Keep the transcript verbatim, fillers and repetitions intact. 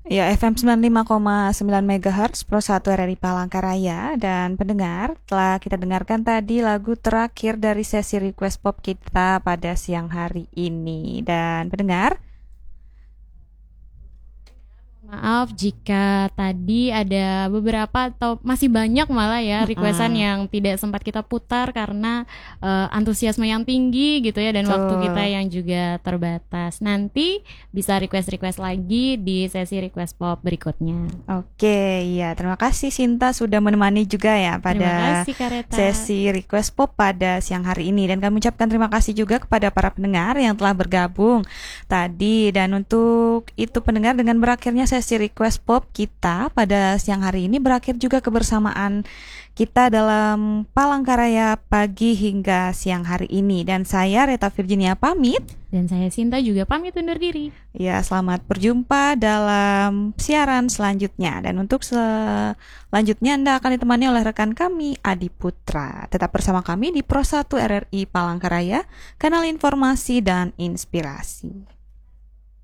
Ya, F M sembilan puluh lima koma sembilan MHz Pro satu R R I Palangkaraya. Dan pendengar, telah kita dengarkan tadi lagu terakhir dari sesi request pop kita pada siang hari ini. Dan pendengar, Maaf jika tadi ada beberapa atau masih banyak malah ya requestan mm-mm, yang tidak sempat kita putar karena uh, antusiasme yang tinggi gitu ya, dan waktu kita betul. yang juga terbatas. Nanti bisa request-request lagi di sesi request pop berikutnya. Oke, ya terima kasih Sinta sudah menemani juga ya Terima pada kasih Kareta. sesi request pop pada siang hari ini. Dan kami ucapkan terima kasih juga kepada para pendengar yang telah bergabung tadi. Dan untuk itu pendengar, dengan berakhirnya sesi request pop kita pada siang hari ini, berakhir juga kebersamaan kita dalam Palangkaraya pagi hingga siang hari ini. Dan saya Reta Virginia pamit. Dan saya Sinta juga pamit undur diri. Ya, selamat berjumpa dalam siaran selanjutnya. Dan untuk selanjutnya Anda akan ditemani oleh rekan kami, Adi Putra. Tetap bersama kami di Pro satu R R I Palangkaraya, kanal informasi dan inspirasi.